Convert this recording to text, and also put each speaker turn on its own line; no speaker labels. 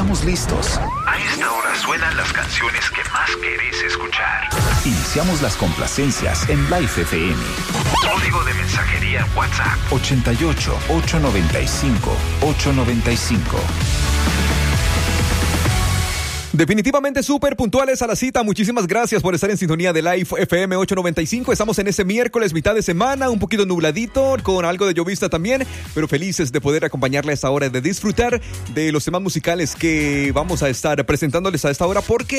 estamos listos.
A esta hora suenan las canciones que más querés escuchar.
Iniciamos las complacencias en Life FM.
Código de mensajería en WhatsApp.
88 895 895.
Definitivamente súper puntuales a la cita. Muchísimas gracias por estar en sintonía de Life FM 895. Estamos en ese miércoles, mitad de semana, un poquito nubladito, con algo de llovista también, pero felices de poder acompañarle a esta hora, de disfrutar de los temas musicales que vamos a estar presentándoles a esta hora, porque